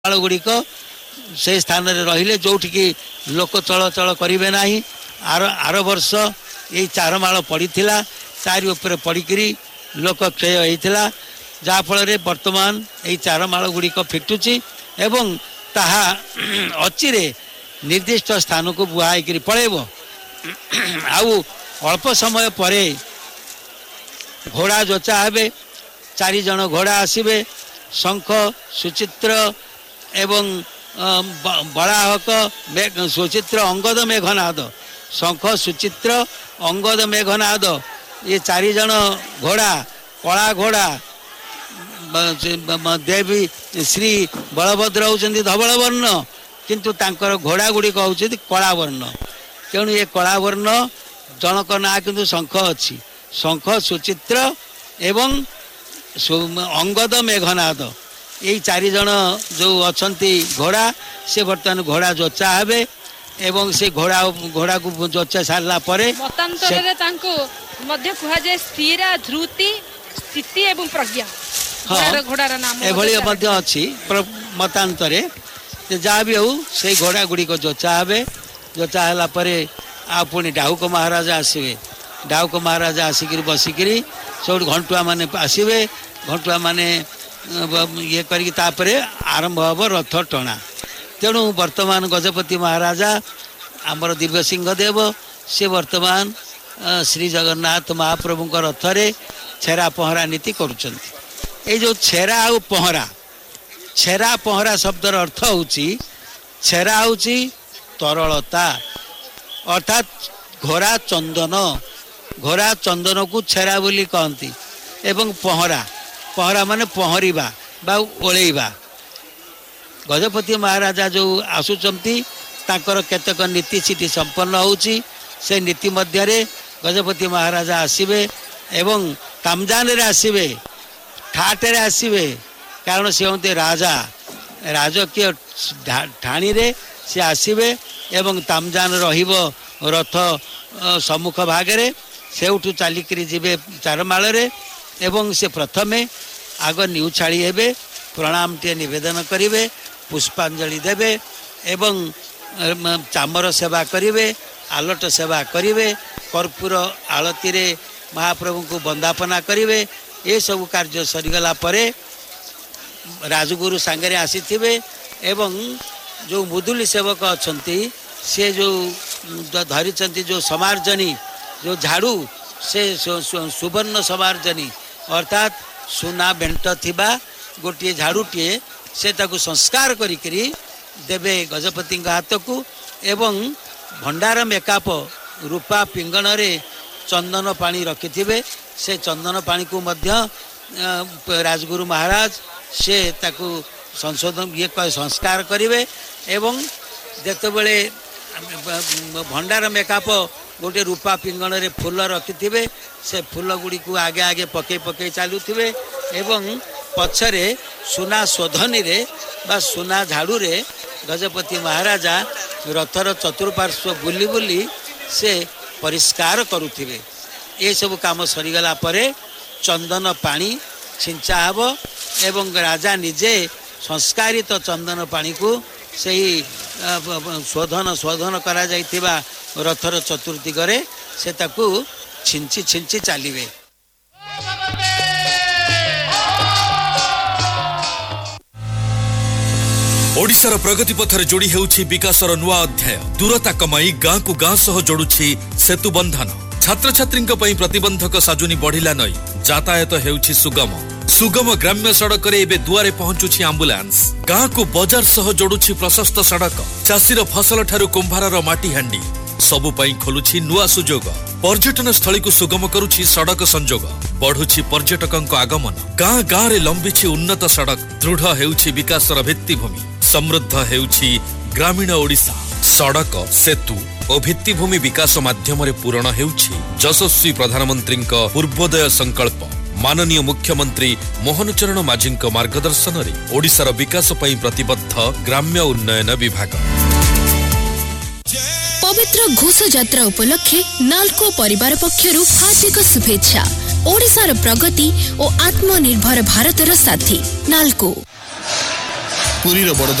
गुड़िक से स्थान रे रहिले जोठिकी लोक चलचल करेंगे ना। आर वर्ष ये चारमाल पड़ीला तारी उपर पड़िकी लोक क्षय होता जहाँफल बर्तमान ये चारमाल गुड़िक फिटुची एवं ताहा अचिरे निर्दिष्ट स्थान को बुहाई पड़ेब। आउ अल्प समय परे घोड़ा जोचा हे, 4 जन घोड़ा आसबे, शंख सुचित्र एवं बड़ाहक सुचित्र अंगद मेघनाद, शंख सुचित्र अंगद मेघनाद ये 4 जन घोड़ा कला घोड़ा देवी श्री बलभद्र होउछन्ति धवल वर्ण किंतु तांकर घोड़ा गुड़िक होउछन्ति कला वर्ण। तेणु ये कला वर्ण जनक ना किंतु शंख अच्छी, शंख सुचित्र एवं अंगद मेघनाद ये 4 जन जो अछंती घोड़ा से बर्तमान घोड़ा जोचा हे एवं से घोड़ा को जोचा सारला परे मतांतरे तांको मध्य कुहा जे स्थिर धृति स्थिति एवं प्रज्ञा घोड़ार नाम एभली मध्य अछि मतांतरे जहाँ भी हो से घोड़ा गुड़ी को जोचा हे। जोचा हला परे आ पुणी डाहुक महाराजा आसवे, डाहुक महाराजा आसिक बसिकी सब घंटुआ माने आसवे, घंटुआ माने ये करी आरंभ हम रथ टणा। तेणु वर्तमान गजपति महाराजा आमर दिव्य सिंह देव से वर्तमान श्री जगन्नाथ महाप्रभु रथ रे छेरा पहरा नीति करुछंती। ए जो छेरा आ पहरा, छेरा पहरा शब्दर अर्थ होची छेरा होची तरलता अर्थात घोड़ा चंदन, घोड़ा चंदन को छेरा बोली कहती एवं पहरा, पहरा माने पहरिबा बा ओळेइबा। गजपति महाराजा जो आसुचंती ताकर केतक नीति सीटी संपन्न होची, से नीति मध्य रे गजपति महाराजा आसीबे एवं तामजान रे आसीबे, ठाट रे आसीबे, कारण से होते राजा राजकीय ठाणी रे से आसीबे एवं तामजान रहिबो रथ सम्मुख भागरे से उठू चलिकी जीवे चारमाल रे एवं से प्रथमे आग निउछाड़ी हेबे, प्रणाम टे निवेदन करिवे, पुष्पांजलि देवे एवं चामर सेवा करिवे, आलट सेवा करिवे, कर्पूर आलती रे महाप्रभु को वंदापना करिवे। ये सब कार्य सरीगला परे राजगुरु सांगरे आसीथिबे एवं जो मुदुली सेवक अछंती से जो धरिचंती जो समार्जनी जो झाड़ू से सुवर्ण समार्जनी अर्थात सुना बेंट थिबा गोटे झाड़ूटे से ताकू संस्कार करी देवे गजपति हाथ को एवं भंडार मेकाप रूपा पिंगण रे चंदन पानी रखिथिबे, से चंदन पानी को मध्य राजगुरु महाराज से ताकू संशोधन ये संस्कार करिवे एवं जेतेबेले भंडार मेकाप गोटे रूपा पिंगण रे फूल रखिथिबे, से फूल गुड़ी को आगे आगे पके पके चालुथिबे एवं पछरे सुना शोधनी रे बा सुना झाड़ू रे गजपति महाराजा रथर चतुर्पार्श्व बुली बुली से परिष्कार करुथिबे। ये सब काम सरीगला परे चंदन पानी छिंचा हबो एवं राजा निजे संस्कारित चंदन पानी को सही शोधन करा जाइथिबा रथर चतुर्दिगरे से ताकू छिंची छिंची चालिबे। ओडिशार प्रगति पथरे जोड़ी हेउछि विकासर नुआ अध्याय। दूरता कमाई गाँ को गाँ सह जोड़ुछि सेतु बंधन। छात्र छात्री प्रतिबंधक साजुनी बढ़िला नई यातायात हेउछि सुगम। सुगम ग्राम्य सड़क रे एबे दुआरे पहुंचुछि एम्बुलेंस। गाँ को बाजार सह जोड़ुछि प्रशस्त सड़क। चाषीर फसल ठारू कुंभारर माटी हांडी सबु पई खोलुछि नुआ सुजोग। पर्यटन स्थली को सुगम करुछि सड़क संजोग। बढ़ुछि पर्यटकंक आगमन। गाँ गाँ रे लंबिछि उन्नत सड़क। दृढ़ हेउछि विकासर भित्तिभूमि। समृद्ध हेउछि ग्रामीण ओडिशा। सड़क सेतु और भित्तिभूमि विकास माध्यम रे पूरण हेउछि यशस्वी प्रधानमंत्रींक पूर्वोदय संकल्प। माननीय मुख्यमंत्री मोहन चरण माझींक मार्गदर्शन रे ओडिशार विकास पई प्रतिबद्ध ग्राम्य उन्नयन विभाग। पवित्र घोष यात्रा उपलक्षे नाल्को परिवार पक्षरु हार्दिक शुभेच्छा। ओडिशार प्रगति और आत्मनिर्भर भारतर साथी नाल्को। ପୁରୀର ବଡ଼